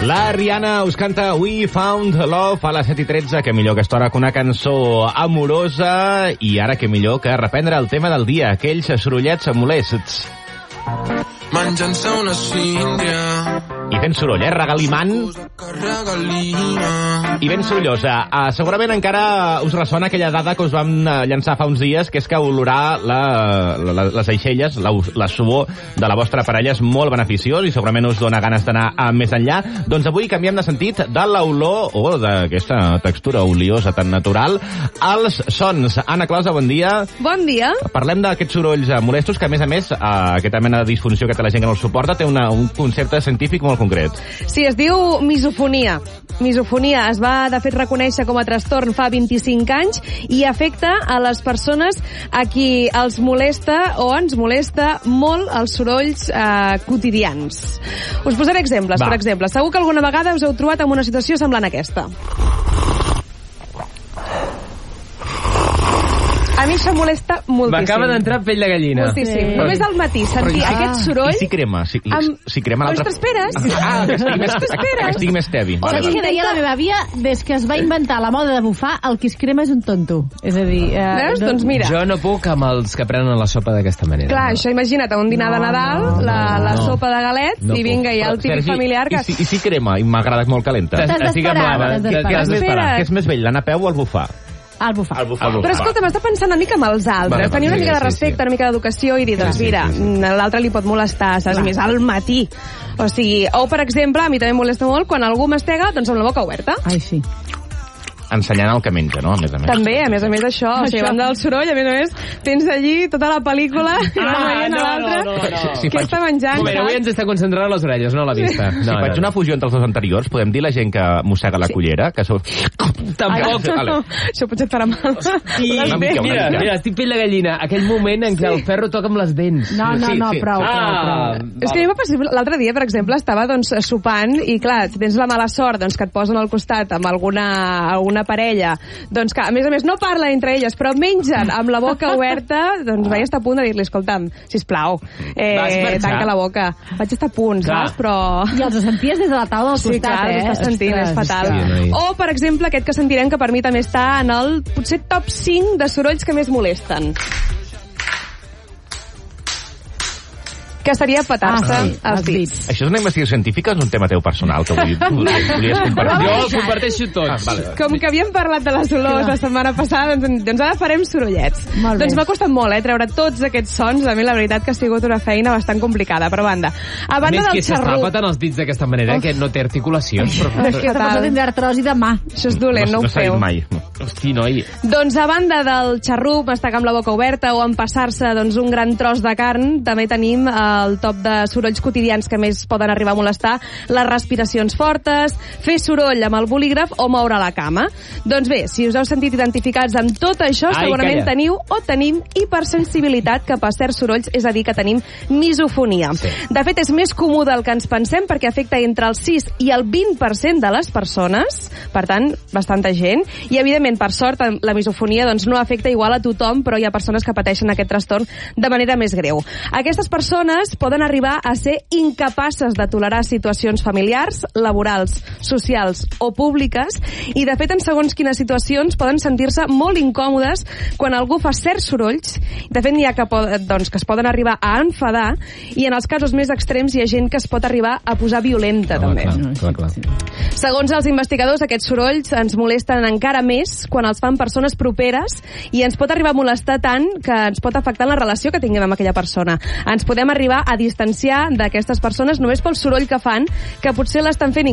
La Rihanna us canta We Found Love a les 7:13, que millor que estora que una cançó amorosa, i ara que millor que reprendre el tema del dia, aquells sorollets molests. Menjant-se una síndria I fent soroll, regalimant i ben sorollosa. Segurament encara us ressona aquella dada que us vam llançar fa uns dies, que és que olorar les aixelles, la suor de la vostra parella és molt beneficiós i segurament us dona ganes d'anar més enllà. Doncs avui canviem de sentit de l'olor o d'aquesta textura oliosa tan natural als sons. Anna Closa, bon dia. Bon dia. Parlem d'aquests sorolls molestos que, a més, aquesta mena de disfunció que té la gent que no el suporta té un concepte científic molt concret. Sí, es diu misofonia. Misofonia es va, de fet, reconèixer com a trastorn fa 25 anys i afecta a les persones a qui els molesta o ens molesta molt els sorolls quotidians. Us posaré exemples. Per exemple, segur que alguna vegada us heu trobat en una situació semblant a aquesta. A mi això molesta moltíssim. M'acaba d'entrar pell de gallina. Moltíssim. Sí. Només al matí sentir aquest soroll... I si crema? Si crema l'altre... Que t'esperes? Que estigui més tevi. Saps què deia la meva àvia? Des que es va inventar la moda de bufar, el qui es crema és un tonto. És a dir... Veus? Doncs mira. Jo no puc amb els que prenen la sopa d'aquesta manera. Clar, això imagina't, un dinar de Nadal, la sopa de galets, i vinga, hi ha el típic familiar que... I si crema? I m'agrada molt calenta. T'has d'esperar. Què és més vell, l'anar a peu o el bufar? Al bufar. Però escolta, m'està pensant una mica amb els altres. Tenir una mica de respecte, una mica d'educació i dir, doncs mira, l'altre li pot molestar, saps? Més al matí. O sigui, per exemple, a mi també em molesta molt quan algú mastega, doncs amb la boca oberta. Ai, sí. Ensenyant el que menja, no? A més. També, a més això. O sigui, a banda del soroll, a més, tens allí tota la pel·lícula veient a l'altre. Què està menjant? Bé, avui ens està concentrant a les orelles, no a la vista. Si faig una fusió entre els dos anteriors, podem dir la gent que mossega la cullera, que sou... Tampoc. Això potser et farà mal. Mira, estic pell de gallina. Aquell moment en què el ferro toca amb les dents. No, prou. És que a mi m'ha passat l'altre dia, per exemple, estava sopant i, clar, si tens la mala sort que et posen al costat amb alguna parella, doncs que, a més, no parlen entre elles, però mengen amb la boca oberta, doncs vaig estar a punt de dir-li, escolta'm, sisplau, tanca la boca. Vaig estar a punt, saps? Però... I els senties des de la taula del costat, Sí, clar, estàs sentint, és fatal. O, per exemple, aquest que sentirem, que per mi també està en el, potser, top 5 de sorolls que més molesten. Que seria petar-se els dits. Això és una investigació científica o és un tema teu personal que volies compartir? Jo el comparteixo tot. Com que havíem parlat de les olors la setmana passada, doncs ara farem sorollets. Doncs m'ha costat molt, treure tots aquests sons. A mi la veritat que ha sigut una feina bastant complicada, però a banda. A banda del xarrup... Més que s'està patant els dits d'aquesta manera, que no té articulacions. És que aquesta tindrà artrosi de mà. Això és dolent, no ho feu. No s'ha dit mai. Hosti, noi. Doncs a banda del xarrup, estar amb la boca oberta o empassar-se un gran tros de carn, també tenim el top de sorolls quotidians que més poden arribar a molestar, les respiracions fortes, fer soroll amb el bolígraf o moure la cama. Doncs bé, si us heu sentit identificats amb tot això, segurament teniu o tenim hipersensibilitat cap a certs sorolls, és a dir, que tenim misofonia. Sí. De fet, és més comú del que ens pensem perquè afecta entre el 6 i el 20% de les persones, per tant, bastanta gent, i evidentment, per sort, la misofonia no afecta igual a tothom, però hi ha persones que pateixen aquest trastorn de manera més greu. Aquestes persones poden arribar a ser incapaces de tolerar situacions familiars, laborals, socials o públiques, i de fet en segons quines situacions poden sentir-se molt incòmodes quan algú fa certs sorolls. De fet n'hi ha que es poden arribar a enfadar, i en els casos més extrems hi ha gent que es pot arribar a posar violenta també. Clar. Segons els investigadors, aquests sorolls ens molesten encara més quan els fan persones properes, i ens pot arribar a molestar tant que ens pot afectar la relació que tinguem amb aquella persona. Ens podem arribar a distanciar d'aquestes persones només pel soroll que fan, que potser l'estan fent